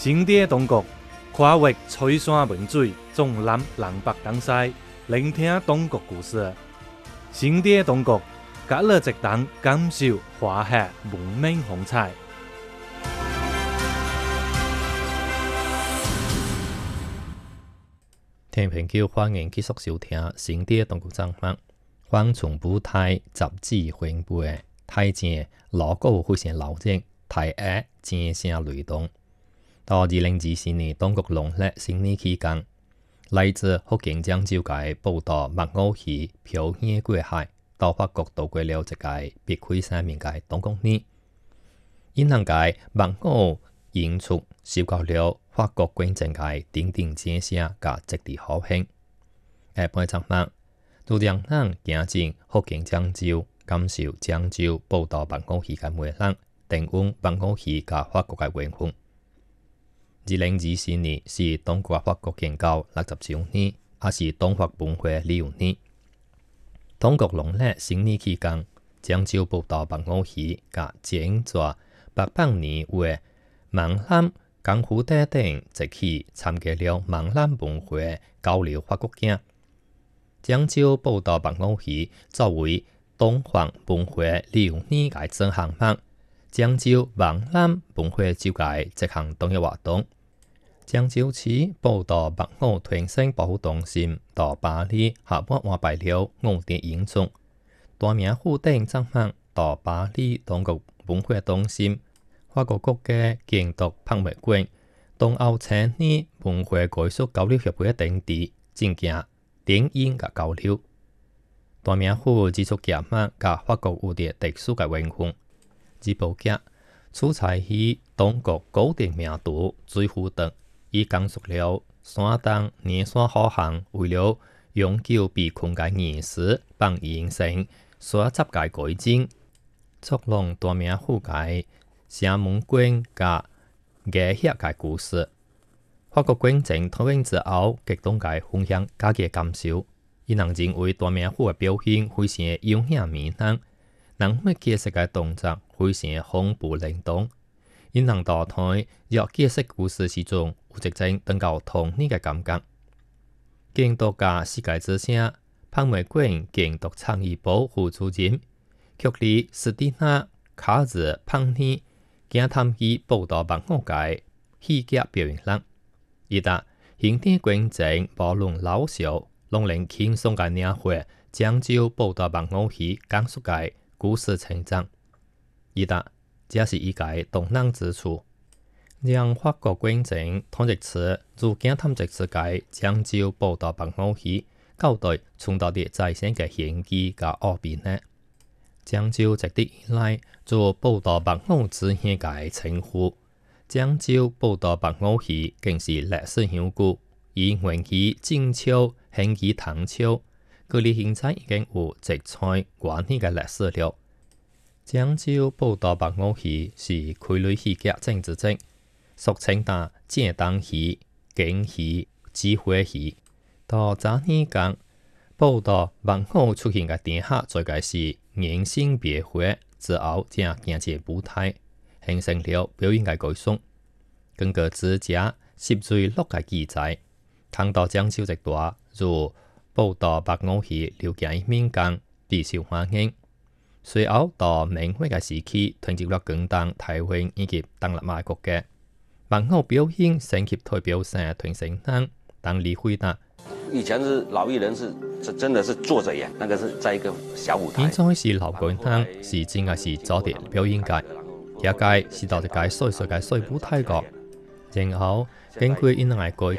新地中国跨越吹山文水，纵览南北东西，聆听中国故事。新地中国，甲你一同感受华夏文明风采。 聽朋友歡迎繼續收聽新地中國節目。黃從舞台雜誌宣布嘅台前鑼鼓非常鬧熱，台下正聲雷動。到2024年中國農曆新年期間，來自福建漳州嘅報道木偶戲飄遠過海，到法國度過了一個別開生命嘅中國年。因行嘅木偶演出受到了法國觀眾嘅鼎鼎掌聲和極地好評。下半節目就讓人行進福建漳州，感受漳州報道木偶戲嘅魅力，定位木偶戲和法國嘅文化。2024年是中國法國建交60周年，也是中法文化旅遊年。中國農曆新年期間，漳州報道木偶戲和整座800年為閩南江湖地等節氣參加了閩南文化交流法國境。漳州報道木偶戲作為中華文化旅遊年嘅正項目，漳州閩南文化周嘅一項重要活動。漳州市報道木偶傳承保護中心到巴黎合法安排了偶店演出，大名府等節目到巴黎中國文化中心、法國國家建築博物館、東歐青年文化藝術交流協會等地進行電影嘅交流。大名府技術結合和法國有啲特殊嘅文化，這部劇取材於中國古典名著《水滸傳》，以講述了山東年山好漢為了永久被困嘅兒時幫人生所執嘅改進，作弄大名府嘅城門關和藝協嘅故事。法國觀眾睇完之後，激動嘅分享家己嘅感受。伊人認為大名府嘅表現非常優雅美男，人物解釋嘅動作非常豐富靈動。因人到台若解釋故事時中，有一種等到童年嘅感覺。建築家世界之聲博物館建築創意部副主任曲里斯蒂娜卡爾潘尼驚探佢報道木偶嘅戲劇表演力，伊達現地觀眾無論老少，攏能輕鬆嘅領會漳州報道木偶戲講述嘅故事情節。伊達這是伊個動人之處，讓法國觀眾同一次如驚探一次嘅漳州報道木偶戲，交代從到啲在線嘅獻技和奧秘呢。漳州直直以來做報道木偶之鄉嘅稱呼，漳州報道木偶戲更是歷史悠久，以源於晉朝、興於唐朝，距離現在已經有100多年嘅歷史了。漳州報道木偶戲是傀儡戲劇種之一，俗稱打正當戲、京戲、指揮戲。到早年間，報道木偶出現嘅地下最該是人性別會之後，正行至舞台，形成了表演嘅概述。根據資者攝取錄嘅記載，看到漳州一帶如報道木偶戲流行於民間，備受歡迎。隨後到明末嘅時期，傳入了廣東、台灣以及東南亞國家。木偶表演升級代表性傳承人，當李惠達。 以前是老藝人是真的是坐着演，那個是在一個小舞台。 現在是老觀眾，是真係是做啲表演界，一屆是到一屆細細嘅細舞台個，然後根據因人嘅改